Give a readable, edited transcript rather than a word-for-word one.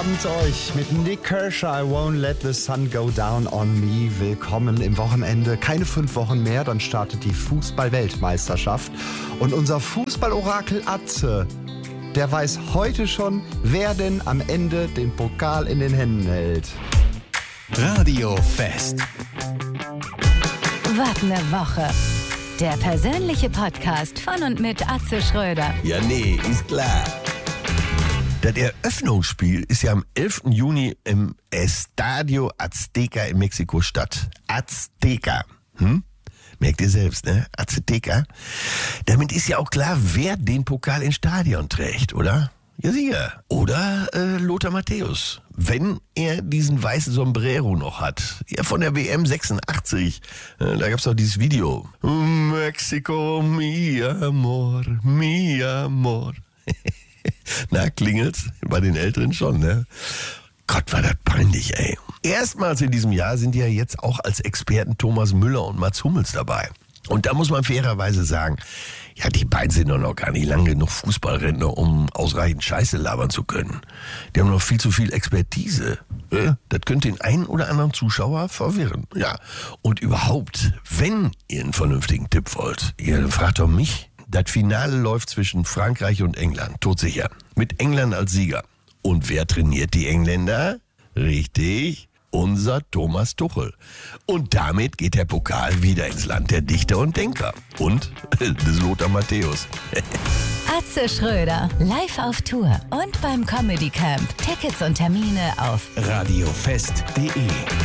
Abend euch mit Nick Kershaw, I Won't Let the Sun Go Down on Me. Willkommen im Wochenende. Keine 5 Wochen mehr, dann startet die Fußball-Weltmeisterschaft. Und unser Fußballorakel Atze, der weiß heute schon, wer denn am Ende den Pokal in den Händen hält. Radio Fest. Was ne Woche. Der persönliche Podcast von und mit Atze Schröder. Ja, nee, ist klar. Das Eröffnungsspiel ist ja am 11. Juni im Estadio Azteca in Mexiko-Stadt. Azteca. Merkt ihr selbst, ne? Azteca. Damit ist ja auch klar, wer den Pokal ins Stadion trägt, oder? Ja, sicher. Oder Lothar Matthäus. Wenn er diesen weißen Sombrero noch hat. Ja, von der WM 86. Da gab's doch dieses Video. Mexico, mi amor, mi amor. Na, klingelt's? Bei den Älteren schon, ne? Gott, war das peinlich, ey. Erstmals in diesem Jahr sind ja jetzt auch als Experten Thomas Müller und Mats Hummels dabei. Und da muss man fairerweise sagen, ja, die beiden sind doch noch gar nicht lang genug Fußballrentner, um ausreichend Scheiße labern zu können. Die haben noch viel zu viel Expertise. Das könnte den einen oder anderen Zuschauer verwirren. Ja, und überhaupt, wenn ihr einen vernünftigen Tipp wollt, ihr dann fragt doch mich. Das Finale läuft zwischen Frankreich und England, todsicher. Mit England als Sieger. Und wer trainiert die Engländer? Richtig, unser Thomas Tuchel. Und damit geht der Pokal wieder ins Land der Dichter und Denker. Und des Lothar Matthäus. Atze Schröder, live auf Tour und beim Comedy Camp. Tickets und Termine auf radiofest.de